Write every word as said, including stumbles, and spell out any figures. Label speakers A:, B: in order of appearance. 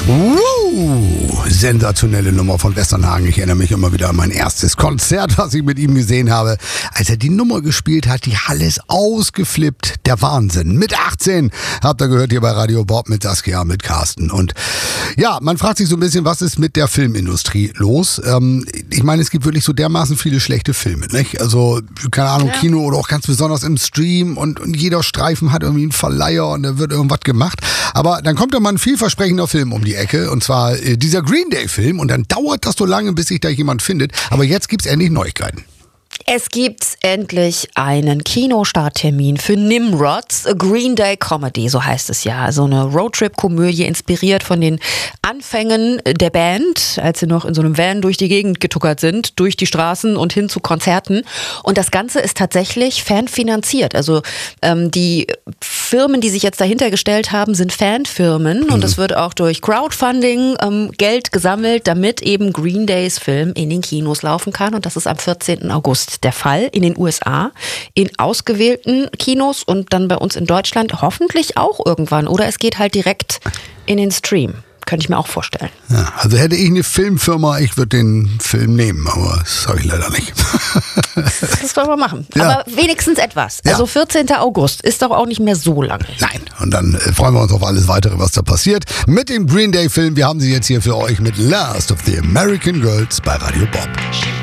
A: Wow, sensationelle Nummer von Westernhagen. Ich erinnere mich immer wieder an mein erstes Konzert, was ich mit ihm gesehen habe. Als er die Nummer gespielt hat, die Halle ist ausgeflippt. Der Wahnsinn. Mit achtzehn habt ihr gehört hier bei Radio Bob mit Saskia, mit Carsten. Und ja, man fragt sich so ein bisschen, was ist mit der Filmindustrie los? Ähm, ich meine, es gibt wirklich so dermaßen viele schlechte Filme, nicht? Also, keine Ahnung, ja. Kino oder auch ganz besonders im Stream und, und jeder Streifen hat irgendwie einen Verleiher und da wird irgendwas gemacht. Aber dann kommt da mal ein vielversprechender Film um die Ecke und zwar äh, dieser Green Day Film und dann dauert das so lange, bis sich da jemand findet. Aber jetzt gibt's endlich Neuigkeiten.
B: Es gibt endlich einen Kinostarttermin für Nimrods, A Green Day Comedy, so heißt es ja. So eine Roadtrip-Komödie, inspiriert von den Anfängen der Band, als sie noch in so einem Van durch die Gegend getuckert sind, durch die Straßen und hin zu Konzerten. Und das Ganze ist tatsächlich fanfinanziert. Also ähm, die Firmen, die sich jetzt dahinter gestellt haben, sind Fanfirmen. Mhm. Und es wird auch durch Crowdfunding ähm, Geld gesammelt, damit eben Green Days Film in den Kinos laufen kann. Und das ist am vierzehnten August der Fall in den U S A, in ausgewählten Kinos und dann bei uns in Deutschland hoffentlich auch irgendwann. Oder es geht halt direkt in den Stream. Könnte ich mir auch vorstellen.
A: Ja, also hätte ich eine Filmfirma, ich würde den Film nehmen, aber das habe ich leider nicht.
B: Das wollen wir machen.
A: Ja.
B: Aber wenigstens etwas.
A: Ja.
B: Also vierzehnten August ist doch auch nicht mehr so lange.
A: Nein, und dann äh, freuen wir uns auf alles Weitere, was da passiert. Mit dem Green Day Film, wir haben sie jetzt hier für euch mit Last of the American Girls bei Radio Bob.